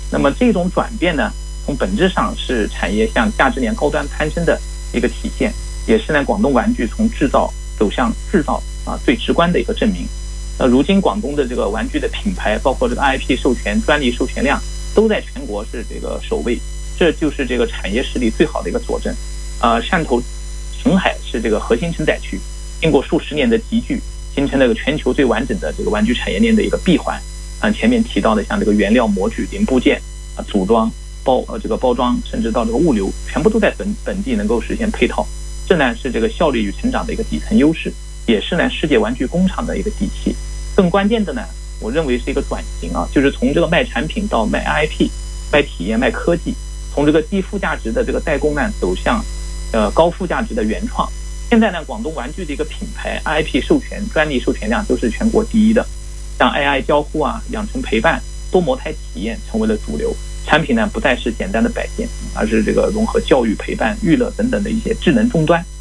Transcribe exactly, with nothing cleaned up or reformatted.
那么这种转变呢，从本质上是产业向价值链高端攀升的一个体现，也是呢广东玩具从制造走向制造啊最直观的一个证明。呃，如今广东的这个玩具的品牌，包括这个 I P 授权、专利授权量，都在全国是这个首位，这就是这个产业实力最好的一个佐证。呃，汕头、澄海是这个核心承载区，经过数十年的集聚，形成了一个全球最完整的这个玩具产业链的一个闭环。啊，前面提到的像这个原料、模具、零部件啊、组装、包呃这个包装，甚至到这个物流，全部都在本本地能够实现配套。这呢是这个效率与成长的一个底层优势，也是呢世界玩具工厂的一个底气。更关键的呢，我认为是一个转型啊，就是从这个卖产品到卖 I P、卖体验、卖科技，从这个低附加值的这个代工呢走向呃高附加值的原创。现在呢，广东玩具的一个品牌 I P 授权、专利授权量都是全国第一的。像 A I 交互啊、养成陪伴、多模态体验成为了主流。产品呢不再是简单的摆件，而是这个融合教育、陪伴、娱乐等等的一些智能终端。